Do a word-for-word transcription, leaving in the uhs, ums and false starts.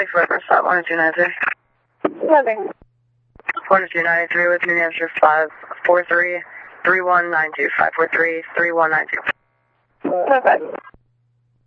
Thanks for reference stop one two nine three. Nothing. one two nine three with New Hampshire five four three three one nine two. five four three three one nine two. Perfect.